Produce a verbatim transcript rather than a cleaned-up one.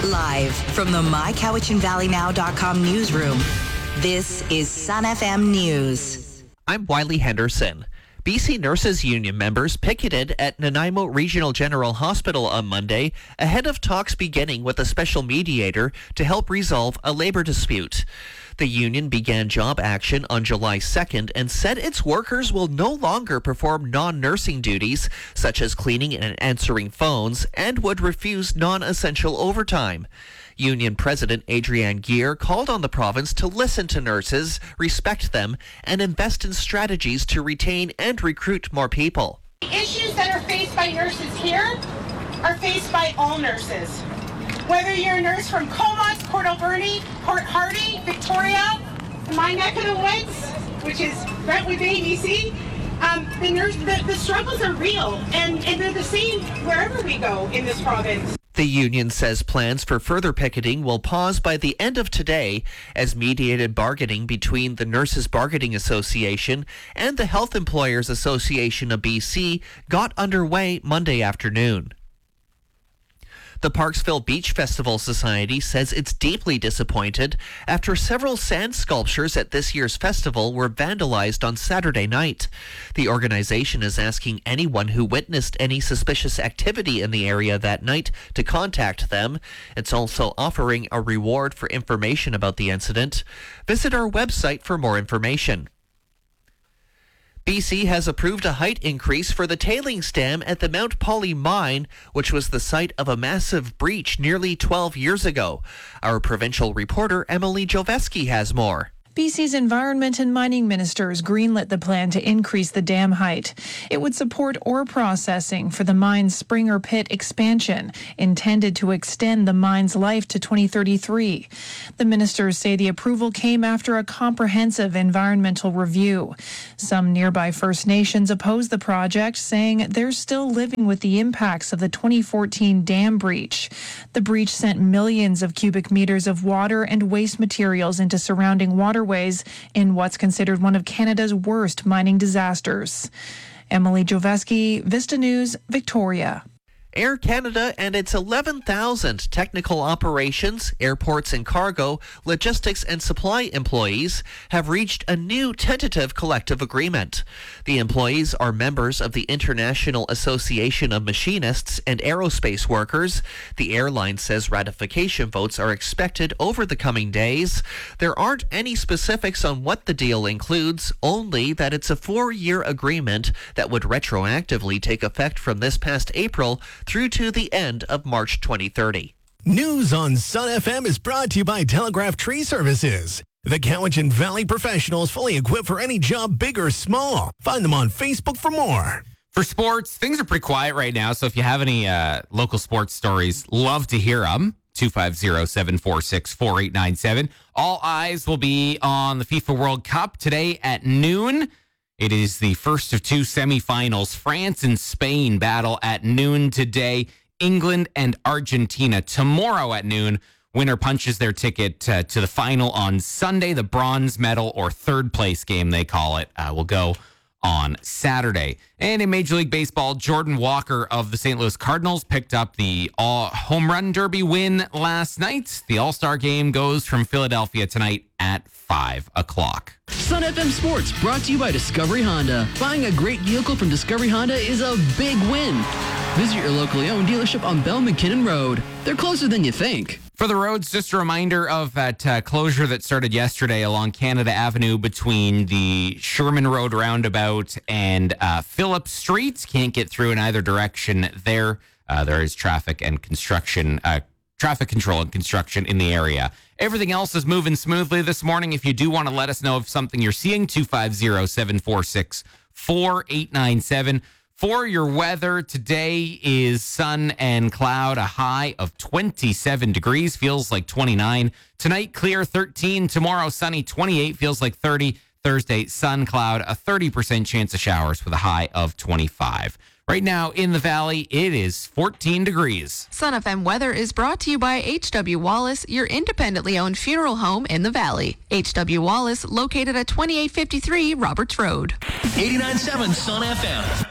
Live from the my cowichan valley now dot com newsroom, this is Sun F M News. I'm Wiley Henderson. B C Nurses Union members picketed at Nanaimo Regional General Hospital on Monday ahead of talks beginning with a special mediator to help resolve a labor dispute. The union began job action on July second and said its workers will no longer perform non-nursing duties such as cleaning and answering phones and would refuse non-essential overtime. Union President Adrienne Gear called on the province to listen to nurses, respect them, and invest in strategies to retain and recruit more people. The issues that are faced by nurses here are faced by all nurses. Whether you're a nurse from Comox, Port Alberni, Port Hardy, Victoria, my neck of the woods, which is Brentwood Bay, B C, um, the, nurse, the, the struggles are real, and, and they're the same wherever we go in this province. The union says plans for further picketing will pause by the end of today as mediated bargaining between the Nurses Bargaining Association and the Health Employers Association of B C got underway Monday afternoon. The Parksville Beach Festival Society says it's deeply disappointed after several sand sculptures at this year's festival were vandalized on Saturday night. The organization is asking anyone who witnessed any suspicious activity in the area that night to contact them. It's also offering a reward for information about the incident. Visit our website for more information. B C has approved a height increase for the tailings dam at the Mount Polley mine, which was the site of a massive breach nearly twelve years ago. Our provincial reporter Emily Joveski has more. B C's Environment and Mining Ministers greenlit the plan to increase the dam height. It would support ore processing for the mine's Springer Pit expansion, intended to extend the mine's life to twenty thirty-three. The ministers say the approval came after a comprehensive environmental review. Some nearby First Nations oppose the project, saying they're still living with the impacts of the twenty fourteen dam breach. The breach sent millions of cubic meters of water and waste materials into surrounding water ways in what's considered one of Canada's worst mining disasters. Emily Joveski, Vista News, Victoria. Air Canada and its eleven thousand technical operations, airports and cargo, logistics and supply employees have reached a new tentative collective agreement. The employees are members of the International Association of Machinists and Aerospace Workers. The airline says ratification votes are expected over the coming days. There aren't any specifics on what the deal includes, only that it's a four-year agreement that would retroactively take effect from this past April through to the end of March twenty thirty. News on Sun F M is brought to you by Telegraph Tree Services. The Cowichan Valley professionals fully equipped for any job, big or small. Find them on Facebook for more. For sports, things are pretty quiet right now, so if you have any uh, local sports stories, love to hear them. two five zero, seven four six, four eight nine seven. All eyes will be on the FIFA World Cup today at noon. It is the first of two semifinals. France and Spain battle at noon today. England and Argentina tomorrow at noon. Winner punches their ticket uh, to the final on Sunday. The bronze medal or third place game, they call it, uh, will go on Saturday. And in Major League Baseball, Jordan Walker of the Saint Louis Cardinals picked up the all home run derby win last night. The All-Star game goes from Philadelphia tonight at five o'clock. Sun F M Sports brought to you by Discovery Honda. Buying a great vehicle from Discovery Honda is a big win. Visit your locally owned dealership on Bell McKinnon Road. They're closer than you think. For the roads, just a reminder of that uh, closure that started yesterday along Canada Avenue between the Sherman Road roundabout and uh, Phillips Street. Can't get through in either direction there. Uh, there is traffic and construction, uh, traffic control and construction in the area. Everything else is moving smoothly this morning. If you do want to let us know of something you're seeing, two five zero, seven four six, four eight nine seven. For your weather, today is sun and cloud, a high of twenty-seven degrees, feels like twenty-nine. Tonight, clear, thirteen. Tomorrow, sunny, twenty-eight, feels like thirty. Thursday, sun, cloud, a thirty percent chance of showers with a high of twenty-five. Right now in the valley, it is fourteen degrees. Sun F M weather is brought to you by H W Wallace, your independently owned funeral home in the valley. H W Wallace, located at twenty-eight fifty-three Roberts Road. eighty-nine point seven Sun F M.